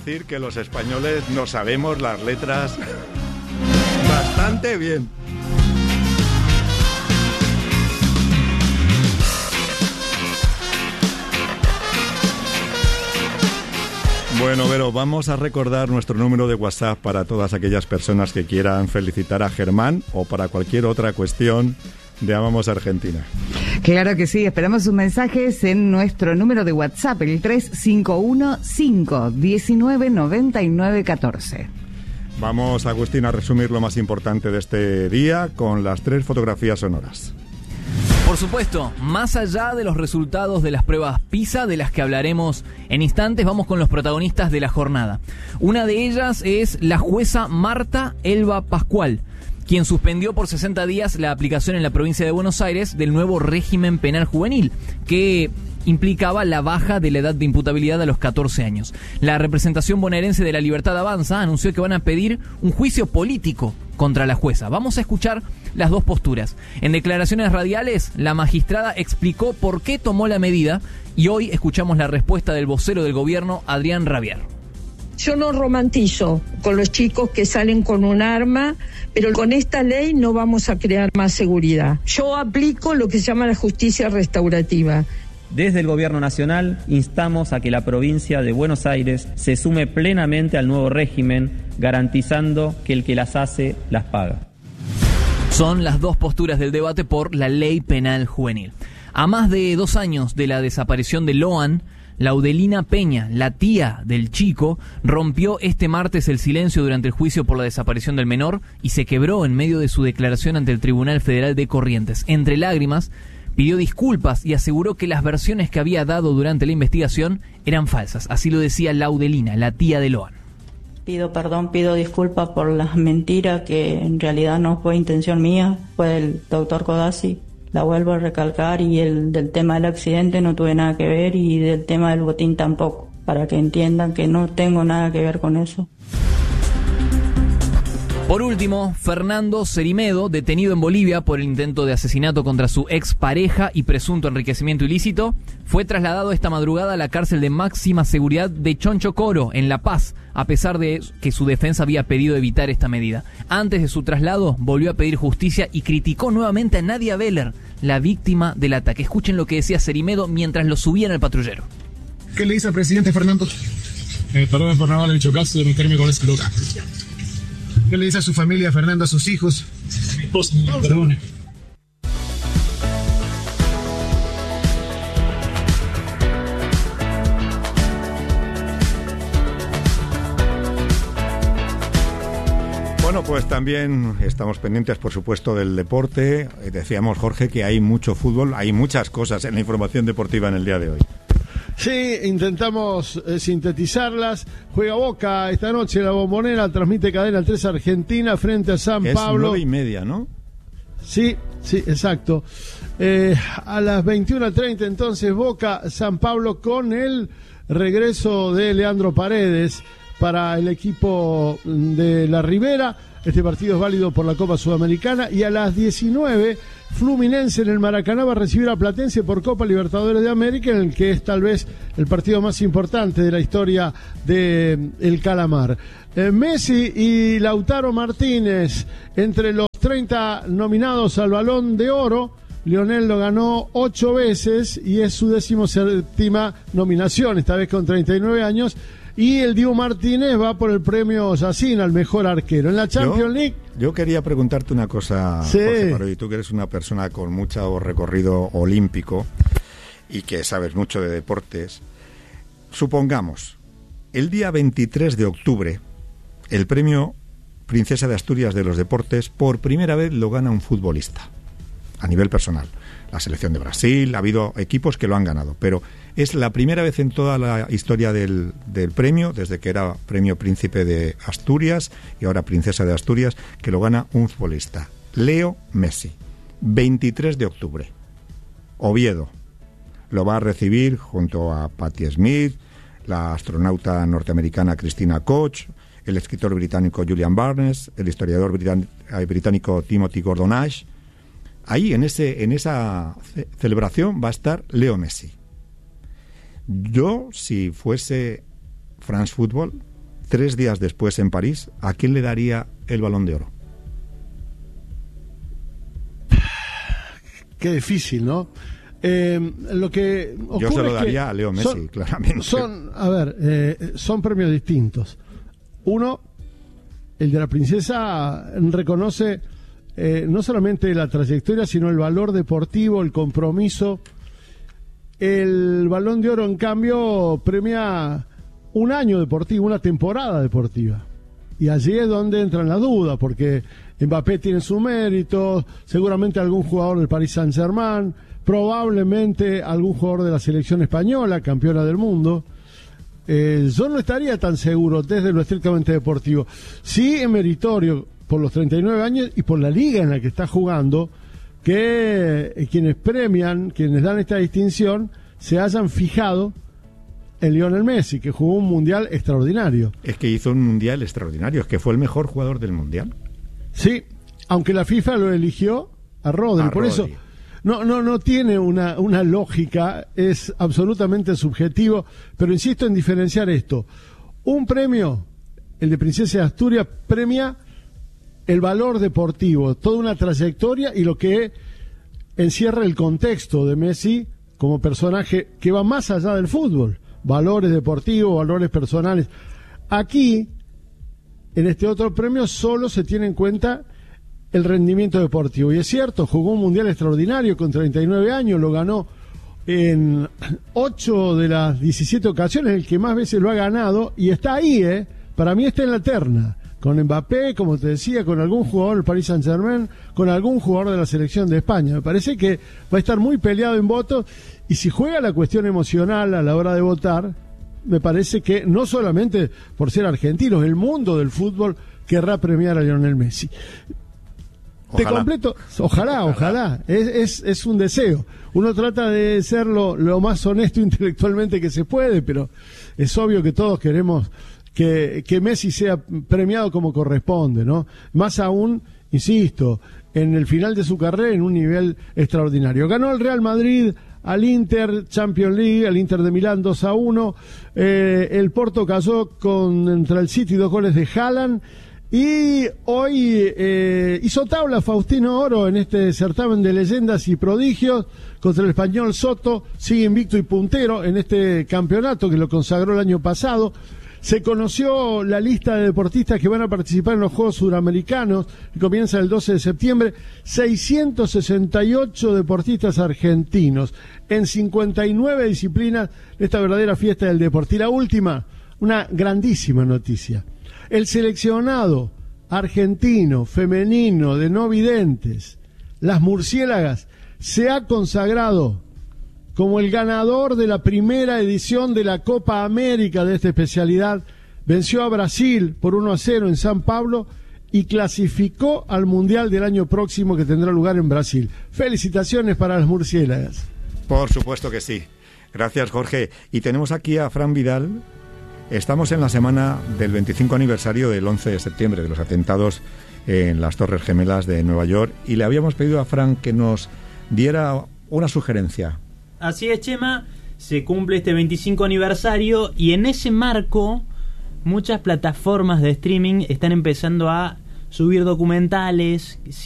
decir que los españoles nos sabemos las letras bastante bien. Bueno, Vero, vamos a recordar nuestro número de WhatsApp para todas aquellas personas que quieran felicitar a Germán o para cualquier otra cuestión de Amamos Argentina. Claro que sí, esperamos sus mensajes en nuestro número de WhatsApp, el 3515-199914. Vamos, Agustín, a resumir lo más importante de este día con las 3 fotografías sonoras. Por supuesto, más allá de los resultados de las pruebas PISA, de las que hablaremos en instantes, vamos con los protagonistas de la jornada. Una de ellas es la jueza Marta Elba Pascual, quien suspendió por 60 días la aplicación en la provincia de Buenos Aires del nuevo régimen penal juvenil, que implicaba la baja de la edad de imputabilidad a los 14 años. La representación bonaerense de La Libertad Avanza anunció que van a pedir un juicio político contra la jueza. Vamos a escuchar las dos posturas. En declaraciones radiales, la magistrada explicó por qué tomó la medida y hoy escuchamos la respuesta del vocero del gobierno, Adrián Rabier. Yo no romantizo con los chicos que salen con un arma, pero con esta ley no vamos a crear más seguridad. Yo aplico lo que se llama la justicia restaurativa. Desde el Gobierno Nacional instamos a que la provincia de Buenos Aires se sume plenamente al nuevo régimen, garantizando que el que las hace, las paga. Son las dos posturas del debate por la ley penal juvenil. A más de 2 años de la desaparición de Loan, Laudelina Peña, la tía del chico, rompió este martes el silencio durante el juicio por la desaparición del menor y se quebró en medio de su declaración ante el Tribunal Federal de Corrientes. Entre lágrimas, pidió disculpas y aseguró que las versiones que había dado durante la investigación eran falsas. Así lo decía Laudelina, la tía de Loan. Pido perdón, pido disculpas por las mentiras que en realidad no fue intención mía, fue el doctor Codazzi. La vuelvo a recalcar y el del tema del accidente no tuve nada que ver y del tema del botín tampoco, para que entiendan que no tengo nada que ver con eso. Por último, Fernando Cerimedo, detenido en Bolivia por el intento de asesinato contra su expareja y presunto enriquecimiento ilícito, fue trasladado esta madrugada a la cárcel de máxima seguridad de Chonchocoro, en La Paz, a pesar de que su defensa había pedido evitar esta medida. Antes de su traslado, volvió a pedir justicia y criticó nuevamente a Nadia Beller, la víctima del ataque. Escuchen lo que decía Cerimedo mientras lo subían al patrullero. ¿Qué le dice al presidente Fernando? Perdón por no haberle hecho caso de meterme con ese loca. ¿Qué le dice a su familia, Fernando, a sus hijos? A mi esposa, perdone. Bueno, pues también estamos pendientes, por supuesto, del deporte. Decíamos, Jorge, que hay mucho fútbol, hay muchas cosas en la información deportiva en el día de hoy. Sí, intentamos sintetizarlas. Juega Boca esta noche en la Bombonera, transmite Cadena 3 Argentina frente a San Pablo. Es 9:30, ¿no? Sí, exacto. A las 21:30 entonces Boca San Pablo con el regreso de Leandro Paredes para el equipo de la Ribera. Este partido es válido por la Copa Sudamericana. Y a las 19, Fluminense en el Maracaná va a recibir a Platense por Copa Libertadores de América, en el que es tal vez el partido más importante de la historia del Calamar. Messi y Lautaro Martínez, entre los 30 nominados al Balón de Oro. Lionel lo ganó 8 veces y es su 17ª nominación, esta vez con 39 años. Y el Dibu Martínez va por el premio Yacine al mejor arquero. En la Champions League... Yo quería preguntarte una cosa, sí. Jorge Parodi, tú que eres una persona con mucho recorrido olímpico y que sabes mucho de deportes. Supongamos, el día 23 de octubre, el premio Princesa de Asturias de los Deportes por primera vez lo gana un futbolista, a nivel personal. La selección de Brasil, ha habido equipos que lo han ganado, pero es la primera vez en toda la historia del premio, desde que era premio Príncipe de Asturias y ahora Princesa de Asturias, que lo gana un futbolista. Leo Messi, 23 de octubre. Oviedo lo va a recibir junto a Patti Smith, la astronauta norteamericana Christina Koch, el escritor británico Julian Barnes, el historiador británico Timothy Gordon-Ash. Ahí, en esa celebración, va a estar Leo Messi. Yo, si fuese France Football, 3 días después en París, ¿a quién le daría el Balón de Oro? Qué difícil, ¿no? Lo que ocurre, yo se lo daría a Leo Messi, claramente. Son premios distintos. Uno, el de la princesa, reconoce no solamente la trayectoria, sino el valor deportivo, el compromiso. El Balón de Oro, en cambio, premia un año deportivo, una temporada deportiva. Y allí es donde entra en la duda, porque Mbappé tiene su mérito, seguramente algún jugador del Paris Saint-Germain, probablemente algún jugador de la selección española, campeona del mundo. Yo no estaría tan seguro desde lo estrictamente deportivo. Sí es meritorio por los 39 años y por la liga en la que está jugando, que quienes premian, quienes dan esta distinción, se hayan fijado en Lionel Messi, que jugó un mundial extraordinario. Es que hizo un mundial extraordinario, es que fue el mejor jugador del mundial. Sí, aunque la FIFA lo eligió a Rodri, por eso no tiene una lógica, es absolutamente subjetivo, pero insisto en diferenciar esto. Un premio, el de Princesa de Asturias, premia el valor deportivo, toda una trayectoria y lo que encierra el contexto de Messi como personaje que va más allá del fútbol, valores deportivos, valores personales. Aquí, en este otro premio, solo se tiene en cuenta el rendimiento deportivo. Y es cierto, jugó un mundial extraordinario con 39 años, lo ganó en 8 de las 17 ocasiones, el que más veces lo ha ganado, y está ahí, para mí está en la terna, con Mbappé, como te decía, con algún jugador del Paris Saint-Germain, con algún jugador de la selección de España. Me parece que va a estar muy peleado en votos, y si juega la cuestión emocional a la hora de votar, me parece que no solamente por ser argentinos, el mundo del fútbol querrá premiar a Lionel Messi. Ojalá. Te completo, ojalá. Es un deseo. Uno trata de ser lo más honesto intelectualmente que se puede, pero es obvio que todos queremos que Messi sea premiado como corresponde, ¿no? Más aún, insisto, en el final de su carrera en un nivel extraordinario. Ganó el Real Madrid al Inter, Champions League, al Inter de Milán 2-1. El Porto cayó contra el City 2 goles de Haaland. Y hoy hizo tabla Faustino Oro en este certamen de leyendas y prodigios contra el español Soto. Sigue invicto y puntero en este campeonato que lo consagró el año pasado. Se conoció la lista de deportistas que van a participar en los Juegos Suramericanos, que comienza el 12 de septiembre. 668 deportistas argentinos en 59 disciplinas de esta verdadera fiesta del deporte. Y la última, una grandísima noticia. El seleccionado argentino femenino de no videntes, las murciélagas, se ha consagrado como el ganador de la primera edición de la Copa América de esta especialidad. Venció a Brasil por 1-0 en San Pablo y clasificó al Mundial del año próximo que tendrá lugar en Brasil. Felicitaciones para las murciélagas. Por supuesto que sí. Gracias, Jorge. Y tenemos aquí a Fran Vidal. Estamos en la semana del 25 aniversario del 11 de septiembre, de los atentados en las Torres Gemelas de Nueva York, y le habíamos pedido a Fran que nos diera una sugerencia. Así es, Chema, se cumple este 25 aniversario y en ese marco muchas plataformas de streaming están empezando a subir documentales